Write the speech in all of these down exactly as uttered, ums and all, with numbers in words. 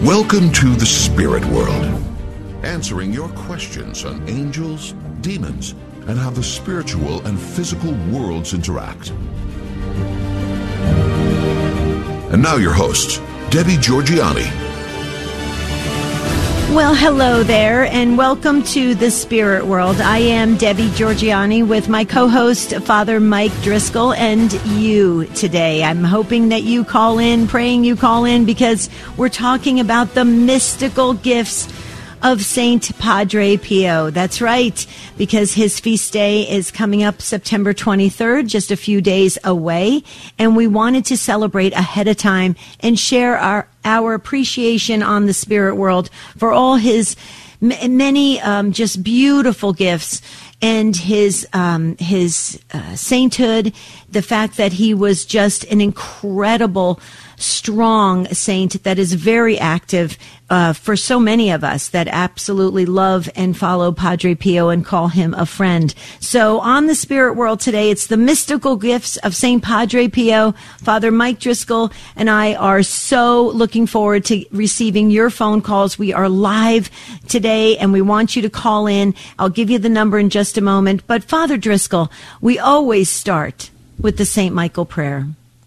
Welcome to the spirit world, answering your questions on angels, demons, and how the spiritual and physical worlds interact. And now your host, Debbie Georgianni. Well, hello there, and welcome to the Spirit World. I am Debbie Georgianni with my co-host, Father Mike Driscoll, and you today. I'm hoping that you call in, praying you call in, because we're talking about the mystical gifts of Saint Padre Pio. That's right, because his feast day is coming up September twenty-third, just a few days away, and we wanted to celebrate ahead of time and share our, our appreciation on the spirit world for all his m- many um, just beautiful gifts and his um, his uh, sainthood, the fact that he was just an incredible, strong saint that is very active uh, for so many of us that absolutely love and follow Padre Pio and call him a friend. So on the Spirit World today, it's the mystical gifts of Saint Padre Pio. Father Mike Driscoll and I are so looking forward to receiving your phone calls. We are live today, and we want you to call in. I'll give you the number in just a moment. But Father Driscoll, we always start with the Saint Michael prayer.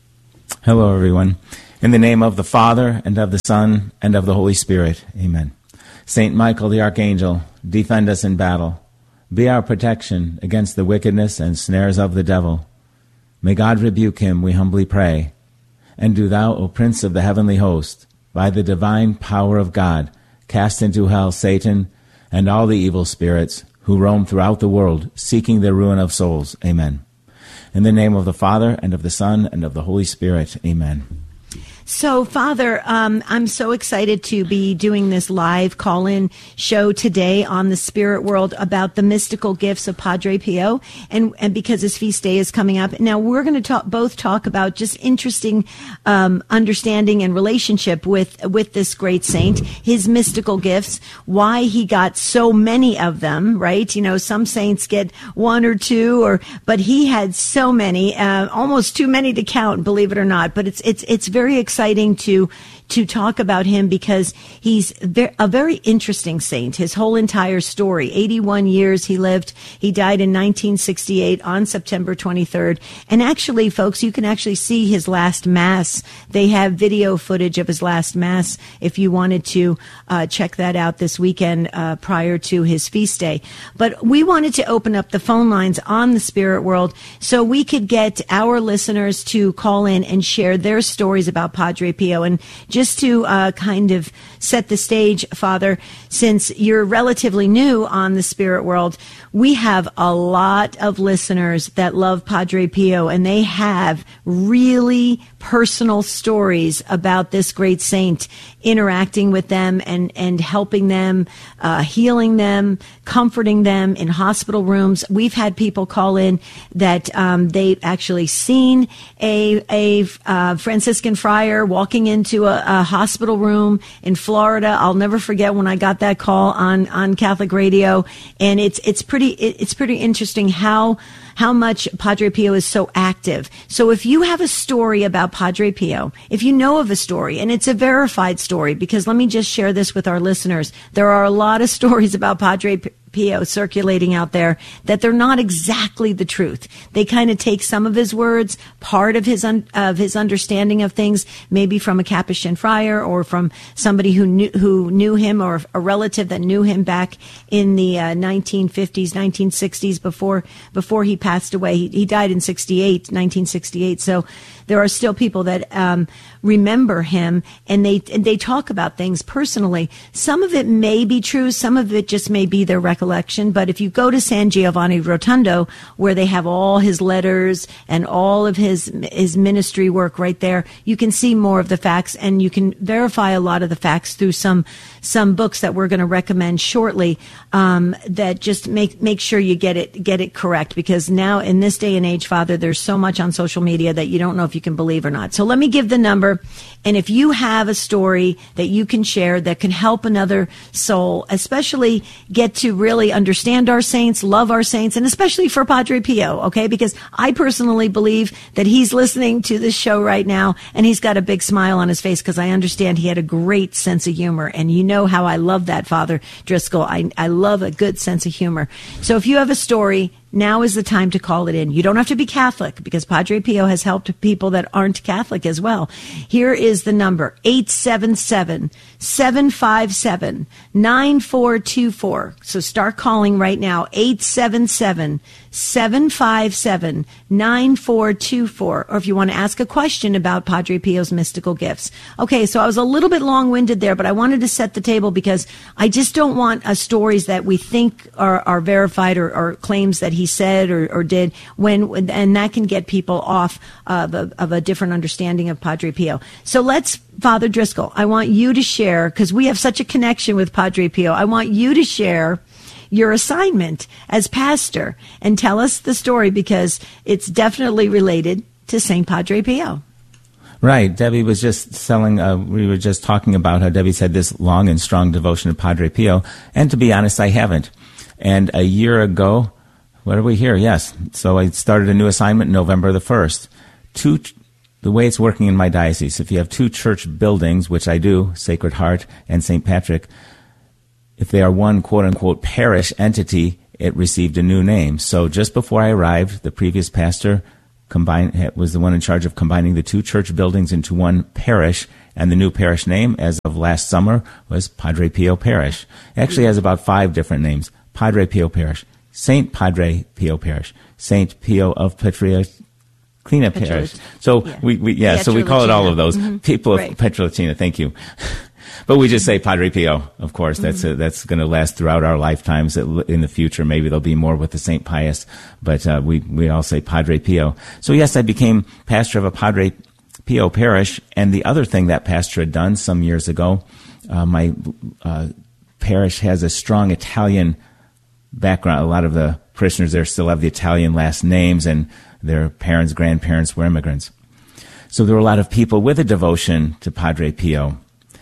Hello, everyone. In the name of the Father, and of the Son, and of the Holy Spirit. Amen. Saint Michael the Archangel, defend us in battle. Be our protection against the wickedness and snares of the devil. May God rebuke him, we humbly pray. And do thou, O Prince of the heavenly host, by the divine power of God, cast into hell Satan and all the evil spirits who roam throughout the world, seeking the ruin of souls. Amen. In the name of the Father, and of the Son, and of the Holy Spirit. Amen. So, Father, um, I'm so excited to be doing this live call-in show today on the Spirit World about the mystical gifts of Padre Pio, and, and because his feast day is coming up. Now, we're going to talk, both talk about just interesting um, understanding and relationship with with this great saint, his mystical gifts, why he got so many of them, right? You know, some saints get one or two, or but he had so many, uh, almost too many to count, believe it or not. But it's it's it's very exciting. exciting to to talk about him because he's a very interesting saint. His whole entire story, eighty-one years he lived. He died in nineteen sixty-eight on September twenty-third. And actually, folks, you can actually see his last Mass. They have video footage of his last Mass if you wanted to uh, check that out this weekend uh, prior to his feast day. But we wanted to open up the phone lines on the Spirit World so we could get our listeners to call in and share their stories about Padre Pio. And just to uh, kind of set the stage, Father, since you're relatively new on the Spirit World, we have a lot of listeners that love Padre Pio, and they have really personal stories about this great saint, interacting with them and, and helping them, uh, healing them, comforting them in hospital rooms. We've had people call in that um, they've actually seen a, a uh, Franciscan friar walking into a, a hospital room in Florida. I'll never forget when I got that call on, on Catholic radio, and it's it's pretty it, it's pretty interesting how how much Padre Pio is so active. So if you have a story about Padre Pio, if you know of a story, and it's a verified story, because let me just share this with our listeners, there are a lot of stories about Padre Pio circulating out there that they're not exactly the truth. They kind of take some of his words, part of his un- of his understanding of things, maybe from a Capuchin friar or from somebody who knew who knew him, or a relative that knew him back in the uh, nineteen fifties, nineteen sixties, before before he passed away. He, he died in sixty-eight, nineteen sixty-eight. So there are still people that um, remember him, and they and they talk about things personally. Some of it may be true, some of it just may be their recollection. But if you go to San Giovanni Rotondo, where they have all his letters and all of his his ministry work right there, you can see more of the facts, and you can verify a lot of the facts through some some books that we're going to recommend shortly. Um, that just make make sure you get it get it correct, because now in this day and age, Father, there's so much on social media that you don't know if you can believe or not. So let me give the number. And if you have a story that you can share that can help another soul, especially get to realize really understand our saints, love our saints, and especially for Padre Pio, okay? Because I personally believe that he's listening to this show right now, and he's got a big smile on his face because I understand he had a great sense of humor. And you know how I love that, Father Driscoll. I, I love a good sense of humor. So if you have a story, now is the time to call it in. You don't have to be Catholic because Padre Pio has helped people that aren't Catholic as well. Here is the number, eight seven seven, seven five seven, nine four two four. So start calling right now, eight seven seven, seven five seven, nine four two four. Or if you want to ask a question about Padre Pio's mystical gifts. Okay, so I was a little bit long-winded there, but I wanted to set the table because I just don't want uh, stories that we think are, are verified or, or claims that he said or, or did, when and that can get people off of a, of a different understanding of Padre Pio. So let's, Father Driscoll, I want you to share, because we have such a connection with Padre Pio, I want you to share your assignment as pastor and tell us the story because it's definitely related to Saint Padre Pio. Right. Debbie was just selling, uh, we were just talking about how Debbie said this long and strong devotion to Padre Pio. And to be honest, I haven't. And a year ago, what are we here? Yes. So I started a new assignment November the first. Two, the way it's working in my diocese, if you have two church buildings, which I do, Sacred Heart and Saint Patrick, if they are one quote-unquote parish entity, it received a new name. So just before I arrived, the previous pastor combined, was the one in charge of combining the two church buildings into one parish, and the new parish name, as of last summer, was Padre Pio Parish. It actually has about five different names. Padre Pio Parish, Saint Padre Pio Parish, Saint Pio of Pietrelcina Parish. So yeah. we, we yeah, so we call it all of those. Mm-hmm. People of right. Pietrelcina, thank you. But we just say Padre Pio, of course. That's mm-hmm. a, that's going to last throughout our lifetimes. In the future, maybe there'll be more with the Saint Pius, but uh, we we all say Padre Pio. So yes, I became pastor of a Padre Pio parish. And the other thing that pastor had done some years ago, uh, my uh, parish has a strong Italian background. A lot of the parishioners there still have the Italian last names, and their parents, grandparents were immigrants. So there were a lot of people with a devotion to Padre Pio.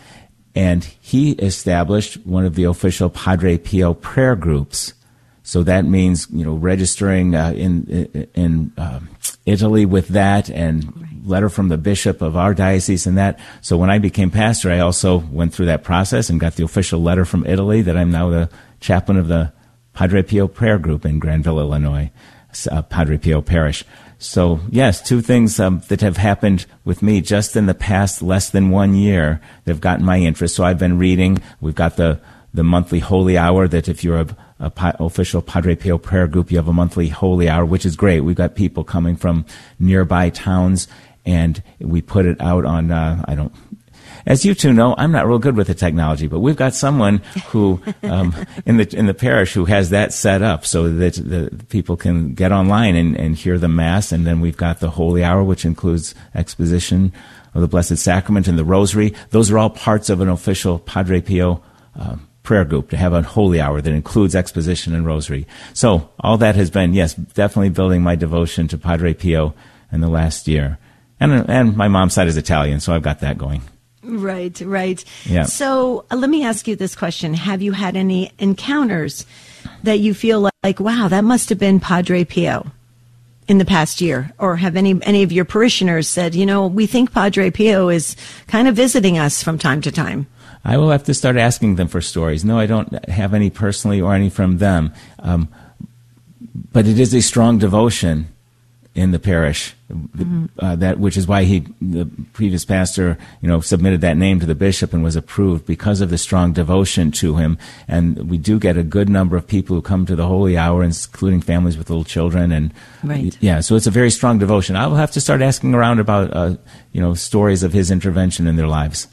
And he established one of the official Padre Pio prayer groups. So that means, you know, registering uh, in in uh, Italy with that, and right. letter from the bishop of our diocese and that. So when I became pastor, I also went through that process and got the official letter from Italy that I'm now the chaplain of the Padre Pio prayer group in Granville, Illinois, uh, Padre Pio Parish. So, yes, two things um, that have happened with me just in the past less than one year that have gotten my interest. So I've been reading. We've got the, the monthly holy hour that if you're a, a pa- official Padre Pio prayer group, you have a monthly holy hour, which is great. We've got people coming from nearby towns, and we put it out on, uh, I don't... As you two know, I'm not real good with the technology, but we've got someone who um, in the in the parish who has that set up so that the people can get online and, and hear the Mass. And then we've got the Holy Hour, which includes exposition of the Blessed Sacrament and the Rosary. Those are all parts of an official Padre Pio uh, prayer group, to have a Holy Hour that includes exposition and Rosary. So all that has been, yes, definitely building my devotion to Padre Pio in the last year. And, and my mom's side is Italian, so I've got that going. Right, right. Yeah. So uh, let me ask you this question. Have you had any encounters that you feel like, like, wow, that must have been Padre Pio in the past year? Or have any any of your parishioners said, you know, we think Padre Pio is kind of visiting us from time to time? I will have to start asking them for stories. No, I don't have any personally or any from them. Um, but it is a strong devotion in the parish, mm-hmm. uh, that which is why he, the previous pastor, you know, submitted that name to the bishop and was approved because of the strong devotion to him. And we do get a good number of people who come to the Holy Hour, including families with little children. And right. yeah, so it's a very strong devotion. I will have to start asking around about, uh, you know, stories of his intervention in their lives.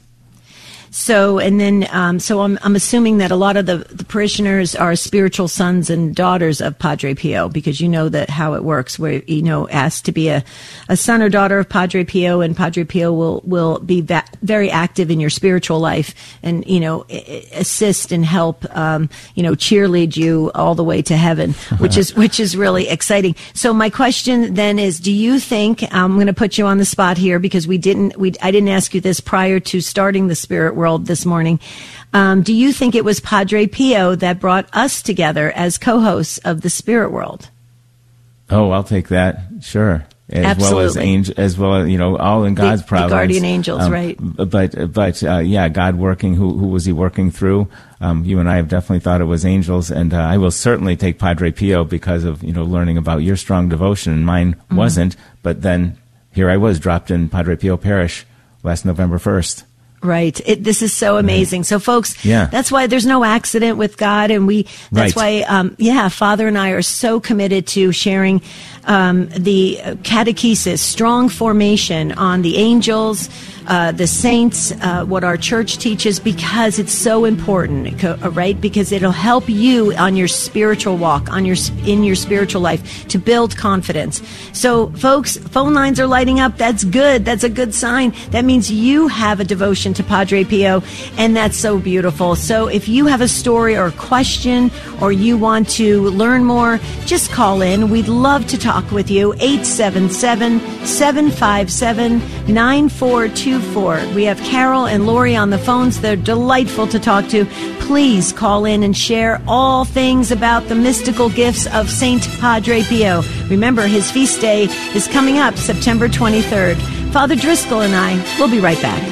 So, and then, um, so I'm, I'm assuming that a lot of the, the parishioners are spiritual sons and daughters of Padre Pio, because you know that how it works, where, you know, asked to be a, a son or daughter of Padre Pio, and Padre Pio will, will be va- very active in your spiritual life and, you know, I- assist and help, um, you know, cheerlead you all the way to heaven, which is, which is really exciting. So my question then is, do you think, I'm going to put you on the spot here because we didn't, we, I didn't ask you this prior to starting the Spirit World World this morning. Um, do you think it was Padre Pio that brought us together as co-hosts of the Spirit World? Oh, I'll take that. Sure. As Absolutely. well as angel, as well as, you know, all in God's the, providence. The guardian angels, um, right? But, but, uh, yeah, God working, who, who was he working through? Um, you and I have definitely thought it was angels, and uh, I will certainly take Padre Pio because of, you know, learning about your strong devotion, and mine mm-hmm. wasn't, but then here I was dropped in Padre Pio Parish last November first. Right. It, this is so amazing. Right. So, folks, yeah. that's why there's no accident with God. And we, that's right. why, um, yeah, Father and I are so committed to sharing um, the catechesis, strong formation on the angels, uh, the saints, uh, what our church teaches, because it's so important, right? Because it'll help you on your spiritual walk, on your in your spiritual life, to build confidence. So, folks, phone lines are lighting up. That's good. That's a good sign. That means you have a devotion to Padre Pio, and that's so beautiful. So if you have a story or a question, or you want to learn more, just call in. We'd love to talk with you. eight seven seven, seven five seven, nine four two four. We have Carol and Lori on the phones. They're delightful to talk to. Please call in and share all things about the mystical gifts of Saint Padre Pio. Remember, his feast day is coming up September twenty-third. Father Driscoll and I will be right back.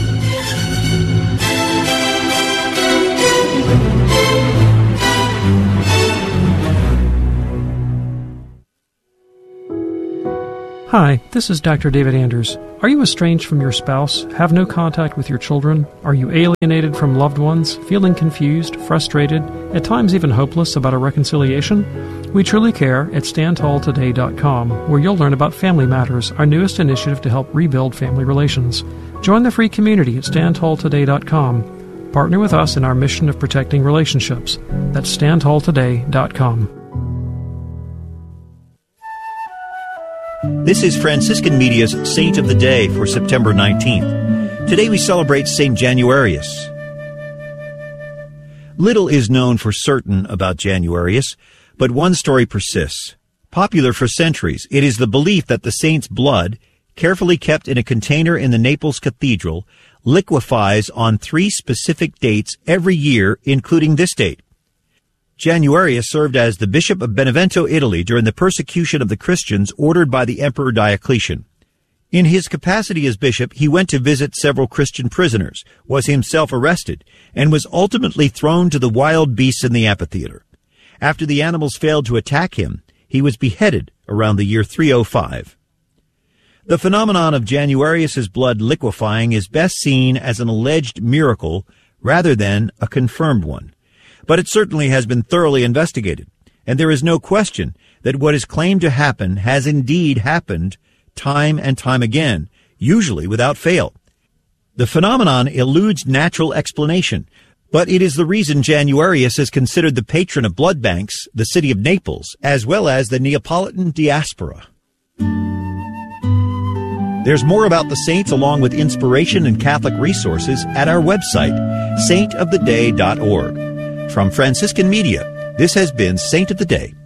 Hi, this is Doctor David Anders. Are you estranged from your spouse, have no contact with your children? Are you alienated from loved ones, feeling confused, frustrated, at times even hopeless about a reconciliation? We truly care at stand tall today dot com, where you'll learn about Family Matters, our newest initiative to help rebuild family relations. Join the free community at stand tall today dot com. Partner with us in our mission of protecting relationships. That's stand tall today dot com. This is Franciscan Media's Saint of the Day for September nineteenth. Today we celebrate Saint Januarius. Little is known for certain about Januarius, but one story persists. Popular for centuries, it is the belief that the saint's blood, carefully kept in a container in the Naples Cathedral, liquefies on three specific dates every year, including this date. Januarius served as the Bishop of Benevento, Italy, during the persecution of the Christians ordered by the Emperor Diocletian. In his capacity as bishop, he went to visit several Christian prisoners, was himself arrested, and was ultimately thrown to the wild beasts in the amphitheater. After the animals failed to attack him, he was beheaded around the year three oh five. The phenomenon of Januarius's blood liquefying is best seen as an alleged miracle rather than a confirmed one. But it certainly has been thoroughly investigated, and there is no question that what is claimed to happen has indeed happened time and time again, usually without fail. The phenomenon eludes natural explanation, but it is the reason Januarius is considered the patron of blood banks, the city of Naples, as well as the Neapolitan diaspora. There's more about the saints along with inspiration and Catholic resources at our website, saint of the day dot org. From Franciscan Media, this has been Saint of the Day.